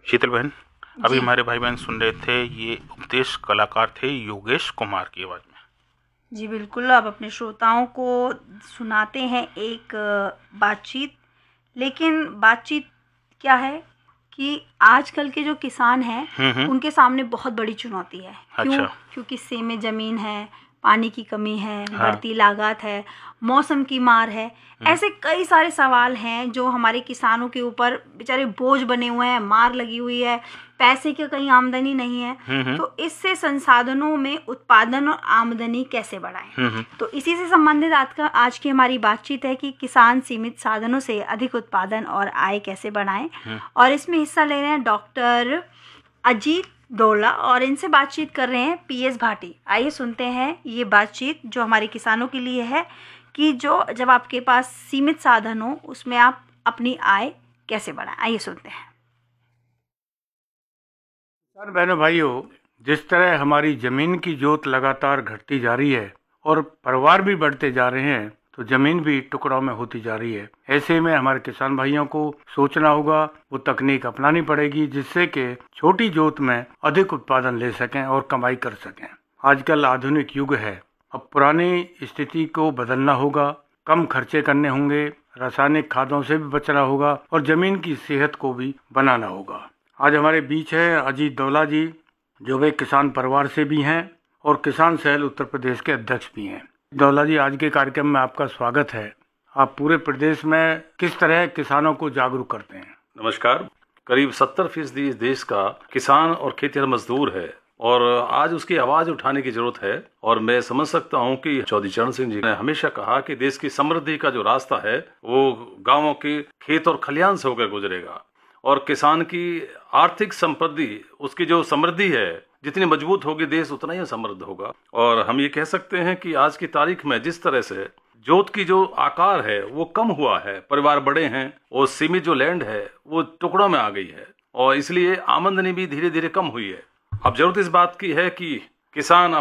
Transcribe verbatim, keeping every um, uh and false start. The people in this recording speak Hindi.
शीतल बहन, अभी हमारे भाई बहन सुन रहे थे, ये उपदेश कलाकार थे योगेश कुमार की आवाज़ में। जी बिल्कुल, अब अपने श्रोताओं को सुनाते हैं एक बातचीत। लेकिन बातचीत क्या है कि आजकल के जो किसान हैं उनके सामने बहुत बड़ी चुनौती है। क्यों? अच्छा। क्योंकि सेमे ज़मीन है, पानी की कमी है, हाँ। बढ़ती लागत है, मौसम की मार है, ऐसे कई सारे सवाल हैं जो हमारे किसानों के ऊपर बेचारे बोझ बने हुए हैं, मार लगी हुई है, पैसे की कहीं आमदनी नहीं है। तो इससे संसाधनों में उत्पादन और आमदनी कैसे बढ़ाएं? तो इसी से संबंधित आज का आज की हमारी बातचीत है कि किसान सीमित साधनों से अधिक उत्पादन और आय कैसे बढ़ाएं। और इसमें हिस्सा ले रहे हैं डॉक्टर अजीत डोला और इनसे बातचीत कर रहे हैं पी एस भाटी। आइए सुनते हैं ये बातचीत जो हमारे किसानों के लिए है कि जो जब आपके पास सीमित साधन हो उसमें आप अपनी आय कैसे बढ़ाएं। आइए सुनते हैं। किसान बहनों भाइयों, जिस तरह हमारी जमीन की जोत लगातार घटती जा रही है और परिवार भी बढ़ते जा रहे हैं, तो जमीन भी टुकड़ों में होती जा रही है। ऐसे में हमारे किसान भाइयों को सोचना होगा, वो तकनीक अपनानी पड़ेगी जिससे कि छोटी जोत में अधिक उत्पादन ले सकें और कमाई कर सकें। आजकल आधुनिक युग है, अब पुरानी स्थिति को बदलना होगा, कम खर्चे करने होंगे, रासायनिक खादों से भी बचना होगा और जमीन की सेहत को भी बनाना होगा। आज हमारे बीच है अजीत डोला जी, जो वे किसान परिवार से भी हैं और किसान सेल उत्तर प्रदेश के अध्यक्ष भी हैं। डोला जी, आज के कार्यक्रम में आपका स्वागत है। आप पूरे प्रदेश में किस तरह किसानों को जागरूक करते हैं? नमस्कार। करीब सत्तर फीसदी इस देश का किसान और खेतिहर मजदूर है और आज उसकी आवाज उठाने की जरूरत है। और मैं समझ सकता हूं कि चौधरी चरण सिंह जी ने हमेशा कहा कि देश की समृद्धि का जो रास्ता है वो गांवों के खेत और खलियान से होकर गुजरेगा और किसान की आर्थिक समृद्धि, उसकी जो समृद्धि है, जितनी मजबूत होगी देश उतना ही समृद्ध होगा। और हम ये कह सकते हैं कि आज की तारीख में जिस तरह से जोत की जो आकार है वो कम हुआ है, परिवार बड़े हैं और सीमित जो लैंड है वो टुकड़ों में आ गई है और इसलिए आमदनी भी धीरे धीरे कम हुई है। अब जरूरत इस बात की है कि किसान